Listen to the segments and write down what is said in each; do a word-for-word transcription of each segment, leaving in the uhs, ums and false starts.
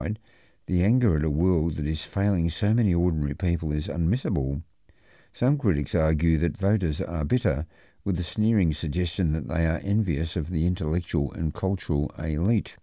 the anger at a world that is failing so many ordinary people is unmissable. Some critics argue that voters are bitter, with the sneering suggestion that they are envious of the intellectual and cultural elite.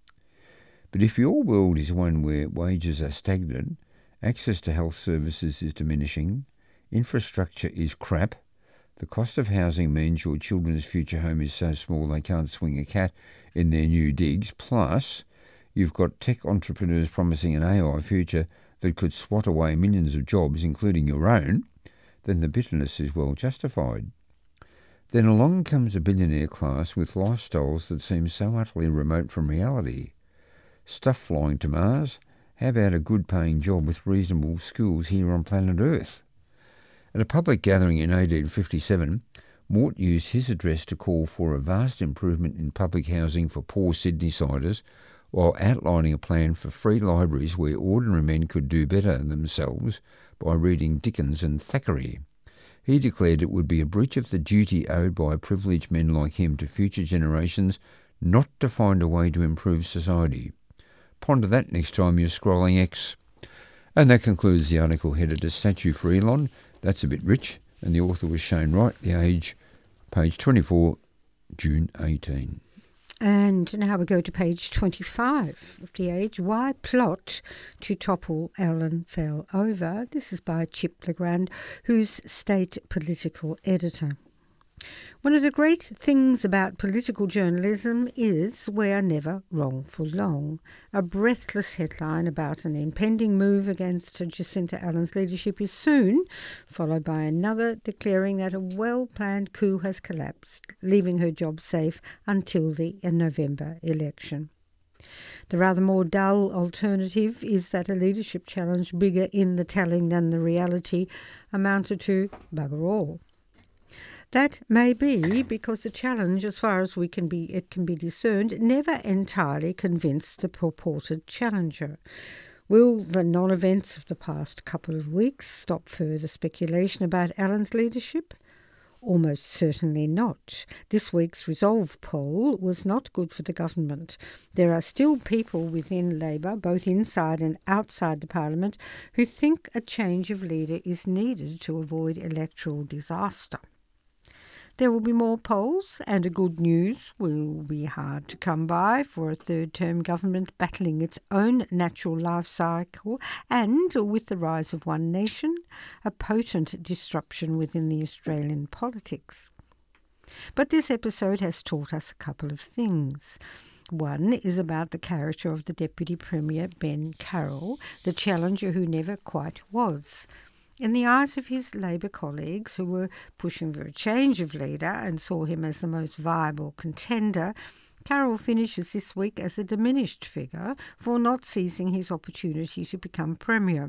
But if your world is one where wages are stagnant, access to health services is diminishing, infrastructure is crap, the cost of housing means your children's future home is so small they can't swing a cat in their new digs, plus you've got tech entrepreneurs promising an A I future that could swat away millions of jobs, including your own, then the bitterness is well justified. Then along comes a billionaire class with lifestyles that seem so utterly remote from reality. Stuff flying to Mars, how about a good-paying job with reasonable schools here on planet Earth? At a public gathering in eighteen fifty-seven, Mort used his address to call for a vast improvement in public housing for poor Sydney-siders, while outlining a plan for free libraries where ordinary men could do better themselves by reading Dickens and Thackeray. He declared it would be a breach of the duty owed by privileged men like him to future generations not to find a way to improve society. Ponder that next time you're scrolling X. And that concludes the article headed as Statue for Elon. That's a bit rich, and the author was Shane Wright, The Age, page twenty-four, June eighteenth. And now we go to page twenty-five of The Age. Why plot to topple Alan fell over? This is by Chip Legrand, who's state political editor. One of the great things about political journalism is we're never wrong for long. A breathless headline about an impending move against Jacinta Allen's leadership is soon followed by another declaring that a well-planned coup has collapsed, leaving her job safe until the November election. The rather more dull alternative is that a leadership challenge bigger in the telling than the reality amounted to bugger all. That may be because the challenge, as far as we can be, it can be discerned, never entirely convinced the purported challenger. Will the non-events of the past couple of weeks stop further speculation about Allen's leadership? Almost certainly not. This week's Resolve poll was not good for the government. There are still people within Labor, both inside and outside the Parliament, who think a change of leader is needed to avoid electoral disaster. There will be more polls, and a good news will be hard to come by for a third-term government battling its own natural life cycle and, with the rise of One Nation, a potent disruption within the Australian politics. But this episode has taught us a couple of things. One is about the character of the Deputy Premier Ben Carroll, the challenger who never quite was. In the eyes of his Labor colleagues, who were pushing for a change of leader and saw him as the most viable contender, Carroll finishes this week as a diminished figure for not seizing his opportunity to become Premier.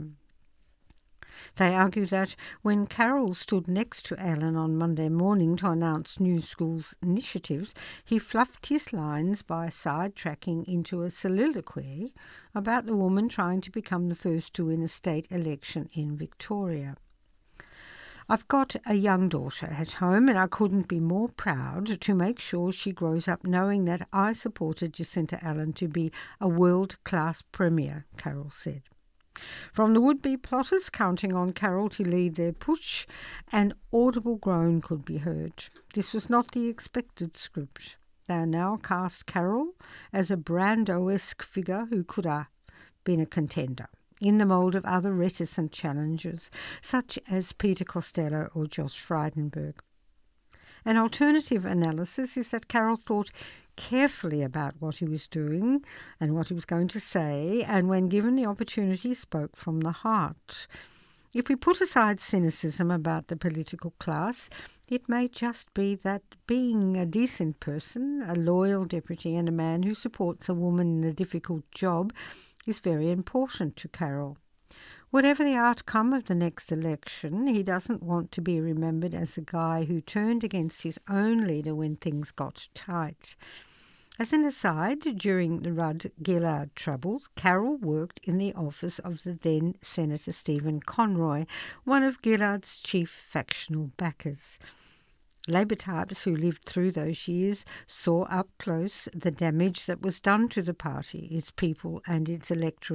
They argue that when Carroll stood next to Allen on Monday morning to announce New Schools initiatives, he fluffed his lines by sidetracking into a soliloquy about the woman trying to become the first to win a state election in Victoria. I've got a young daughter at home and I couldn't be more proud to make sure she grows up knowing that I supported Jacinta Allen to be a world-class Premier, Carroll said. From the would-be plotters counting on Carroll to lead their push, an audible groan could be heard. This was not the expected script. They now cast Carroll as a Brando-esque figure who could have been a contender, in the mould of other reticent challengers, such as Peter Costello or Josh Frydenberg. An alternative analysis is that Carroll thought carefully about what he was doing and what he was going to say, and when given the opportunity, spoke from the heart. If we put aside cynicism about the political class, it may just be that being a decent person, a loyal deputy and a man who supports a woman in a difficult job is very important to Carroll. Whatever the outcome of the next election, he doesn't want to be remembered as a guy who turned against his own leader when things got tight. As an aside, during the Rudd-Gillard troubles, Carroll worked in the office of the then Senator Stephen Conroy, one of Gillard's chief factional backers. Labor types who lived through those years saw up close the damage that was done to the party, its people and its electoral